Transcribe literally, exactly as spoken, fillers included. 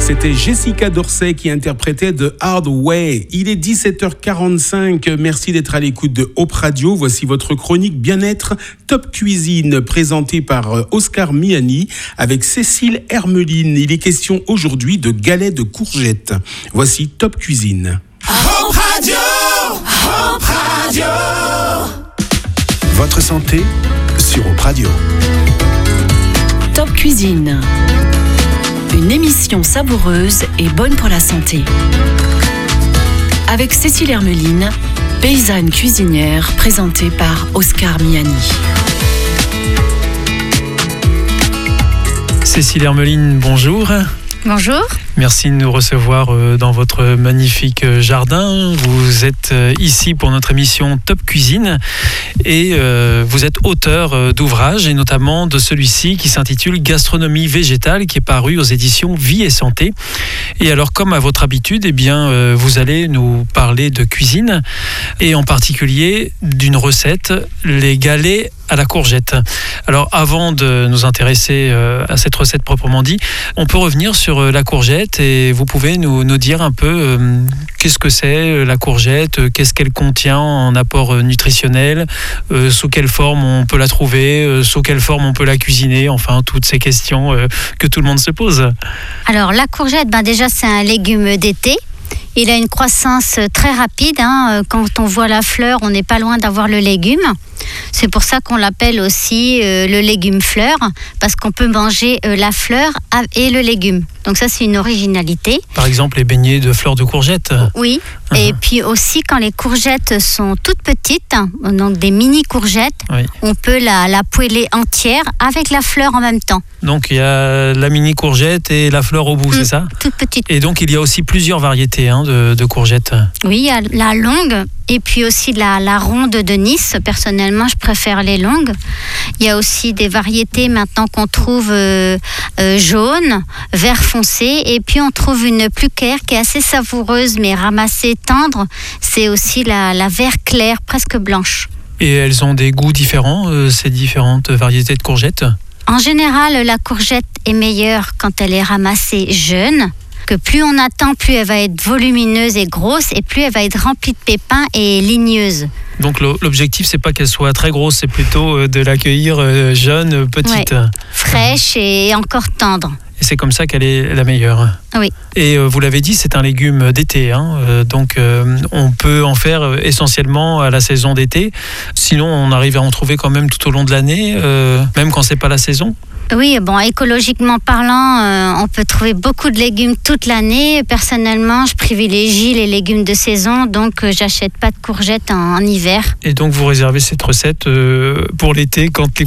C'était Jessica Dorset qui interprétait The Hard Way. Il est dix-sept heures quarante-cinq. Merci d'être à l'écoute de Hope Radio. Voici votre chronique Bien-être Top Cuisine présentée par Oscar Miani avec Cécile Hermeline. Il est question aujourd'hui de galets de courgettes. Voici Top Cuisine. Hope Radio, Hope Radio. Votre santé sur Hope Radio. Top Cuisine. Une émission savoureuse et bonne pour la santé. Avec Cécile Hermeline, paysanne cuisinière, présentée par Oscar Miani. Cécile Hermeline, bonjour. Bonjour. Merci de nous recevoir dans votre magnifique jardin. Vous êtes ici pour notre émission Top Cuisine et vous êtes auteur d'ouvrages et notamment de celui-ci qui s'intitule Gastronomie végétale qui est paru aux éditions Vie et Santé. Et alors comme à votre habitude, eh bien, vous allez nous parler de cuisine et en particulier d'une recette, les galets à la courgette. Alors avant de nous intéresser à cette recette proprement dit, on peut revenir sur la courgette et vous pouvez nous, nous dire un peu euh, qu'est-ce que c'est la courgette, qu'est-ce qu'elle contient en apport nutritionnel, euh, sous quelle forme on peut la trouver, euh, sous quelle forme on peut la cuisiner, enfin toutes ces questions euh, que tout le monde se pose. Alors la courgette, ben déjà c'est un légume d'été. Il a une croissance très rapide. Hein. Quand on voit la fleur, on n'est pas loin d'avoir le légume. C'est pour ça qu'on l'appelle aussi euh, le légume fleur, parce qu'on peut manger euh, la fleur et le légume. Donc ça, c'est une originalité. Par exemple, les beignets de fleurs de courgettes. Oui. Uh-huh. Et puis aussi, quand les courgettes sont toutes petites, donc des mini courgettes, oui. On peut la, la poêler entière avec la fleur en même temps. Donc il y a la mini courgette et la fleur au bout, mmh, c'est ça ? Toute petite. Et donc il y a aussi plusieurs variétés hein, de, de courgettes. Oui, il y a la longue et puis aussi la, la ronde de Nice. Personnellement, je préfère les longues. Il y a aussi des variétés maintenant qu'on trouve euh, euh, jaune, vert foncé, et puis on trouve une plus claire qui est assez savoureuse mais ramassée tendre. C'est aussi la, la vert clair, presque blanche. Et elles ont des goûts différents, euh, ces différentes variétés de courgettes ? En général, la courgette est meilleure quand elle est ramassée jeune. Que plus on attend, plus elle va être volumineuse et grosse, et plus elle va être remplie de pépins et ligneuse. Donc l'objectif, c'est pas qu'elle soit très grosse, c'est plutôt de l'accueillir jeune, petite. Ouais. Fraîche et encore tendre. Et c'est comme ça qu'elle est la meilleure. Oui. Et euh, vous l'avez dit, c'est un légume d'été. Hein, euh, donc euh, on peut en faire euh, essentiellement à la saison d'été. Sinon, on arrive à en trouver quand même tout au long de l'année, euh, même quand c'est pas la saison. Oui, bon, écologiquement parlant, euh, on peut trouver beaucoup de légumes toute l'année. Personnellement, je privilégie les légumes de saison, donc euh, j'achète pas de courgettes en, en hiver. Et donc vous réservez cette recette euh, pour l'été quand les